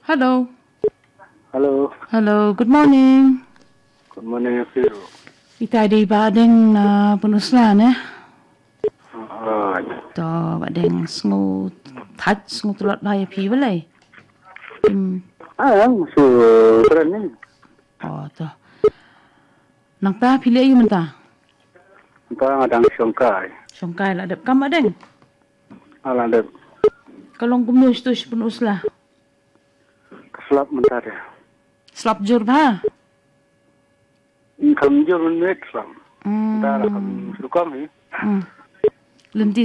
Hello. Hello. Hello. Good morning. Good morning, Phil. Ita di badeng penuslan Alright. To badeng sngu touch sngu tulot bahaya pi balai. So keren ni. Oh to. Nang ta pilih ayu mentah. Kita ngadang songkai. Songkai lah dep kam badeng. Alang dep Kalong kumus tu penuslah. keselap mentar ya. Slap jur bah. Kalau jujur menit selam. Hmm. Kita akan suka ni. Lenti